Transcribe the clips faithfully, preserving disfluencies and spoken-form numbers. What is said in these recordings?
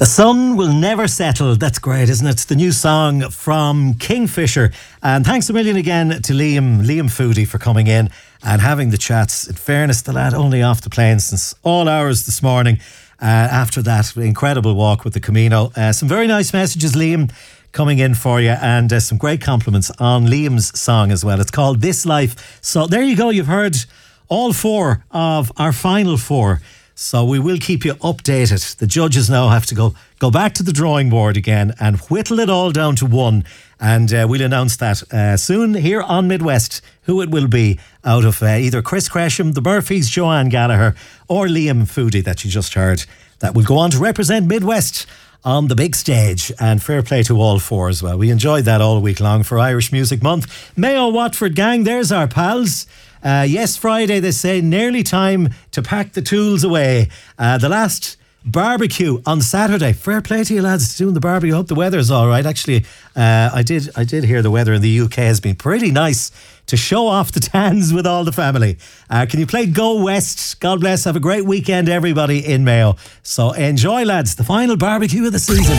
The sun will never settle. That's great, isn't it? It's the new song from Kingfisher. And thanks a million again to Liam, Liam Foodie for coming in and having the chats. In fairness, the lad only off the plane since all hours this morning. Uh, after that incredible walk with the Camino. Uh, some very nice messages, Liam, coming in for you, and uh, some great compliments on Liam's song as well. It's called This Life. So there you go. You've heard all four of our final four. So we will keep you updated. The judges now have to go go back to the drawing board again and whittle it all down to one. And uh, we'll announce that uh, soon here on Midwest, who it will be out of uh, either Chris Gresham, the Murphys, Joanne Gallagher, or Liam Foodie that you just heard, that will go on to represent Midwest on the big stage. And fair play to all four as well. We enjoyed that all week long for Irish Music Month. Mayo Watford gang, there's our pals. Uh, yes, Friday, they say, nearly time to pack the tools away. Uh, the last barbecue on Saturday. Fair play to you lads doing the barbecue. I hope the weather's all right. Actually, uh, I did I did hear the weather in the U K has been pretty nice to show off the tans with all the family. Uh, can you play Go West? God bless. Have a great weekend, everybody in Mayo. So enjoy, lads. The final barbecue of the season.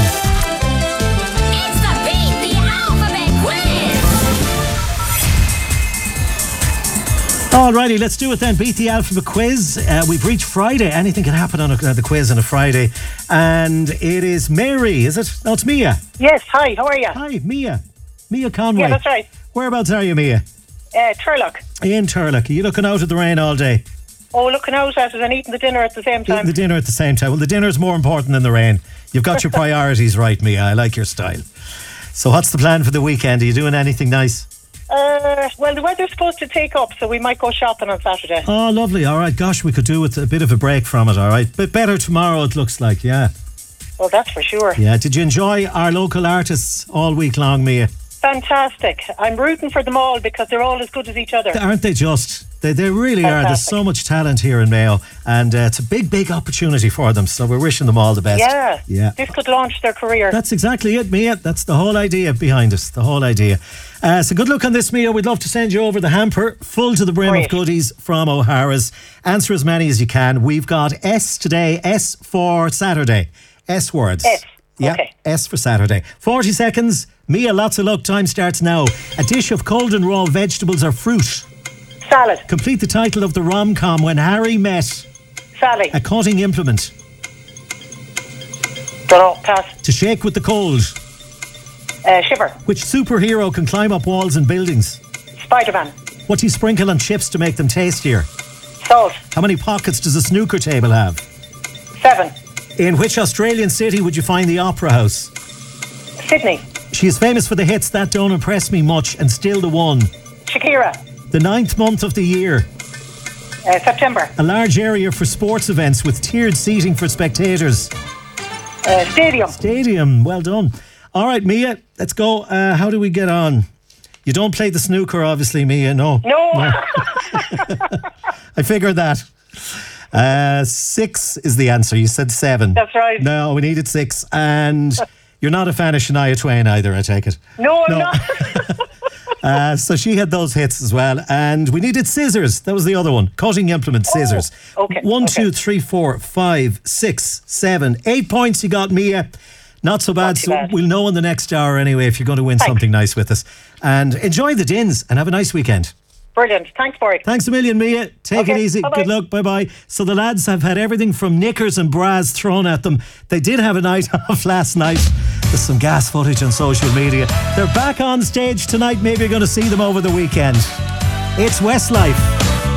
Alrighty, let's do it then. Beat the Alphabet Quiz. Uh, we've reached Friday. Anything can happen on a, uh, the quiz on a Friday. And it is Mary, is it? No, it's Mia. Yes, hi, how are you? Hi, Mia. Mia Conway. Yeah, that's right. Whereabouts are you, Mia? Uh, Turlock. In Turlock. Are you looking out at the rain all day? Oh, looking out at it and eating the dinner at the same time. Eating the dinner at the same time. Well, the dinner's more important than the rain. You've got your priorities right, Mia. I like your style. So what's the plan for the weekend? Are you doing anything nice? Uh, well, the weather's supposed to take up, so we might go shopping on Saturday. Oh, lovely. All right. Gosh, we could do with a bit of a break from it, all right? But better tomorrow, it looks like, yeah. Well, that's for sure. Yeah. Did you enjoy our local artists all week long, Mia? Fantastic. I'm rooting for them all because they're all as good as each other. Aren't they just? They, they really Fantastic. are. There's so much talent here in Mayo, and uh, it's a big, big opportunity for them. So we're wishing them all the best. Yeah. Yeah. This could launch their career. That's exactly it, Mia. That's the whole idea behind us. The whole idea. Uh, so good luck on this, Mia. We'd love to send you over the hamper full to the brim Great. of goodies from O'Hara's. Answer as many as you can. We've got S today. S for Saturday. S words. S. Yeah, okay. S for Saturday. forty seconds. Mia, lots of luck. Time starts now. A dish of cold and raw vegetables or fruit. Salad. Complete the title of the rom-com When Harry Met. Sally. A cutting implement. Don't know. Pass. To shake with the cold. Uh, shiver. Which superhero can climb up walls and buildings? Spider-Man. What do you sprinkle on chips to make them tastier? Salt. How many pockets does a snooker table have? Seven. In which Australian city would you find the Opera House? Sydney. She is famous for the hits That Don't Impress Me Much and Still the One. Shakira. The ninth month of the year. Uh, September. A large area for sports events with tiered seating for spectators. Uh, stadium. Stadium. Well done. All right, Mia, let's go. Uh, how do we get on? You don't play the snooker, obviously, Mia. No. No. no. I figured that. Uh, six is the answer. You said seven. That's right. No, we needed six. And you're not a fan of Shania Twain either, I take it. No, I'm No. not. Uh, so she had those hits as well. And we needed scissors. That was the other one. Cutting implement, scissors. Oh, okay, One, okay. two, three, four, five, six, seven, eight points you got, Mia. Not so bad. Not too So bad. we'll know in the next hour anyway if you're going to win Thanks. something nice with us. And enjoy the dins and have a nice weekend. Brilliant. Thanks for it. Thanks a million, Mia. Take it Okay, easy. bye-bye. Good luck. Bye-bye. So the lads have had everything from knickers and bras thrown at them. They did have a night off last night. There's some gas footage on social media. They're back on stage tonight. Maybe you're going to see them over the weekend. It's Westlife.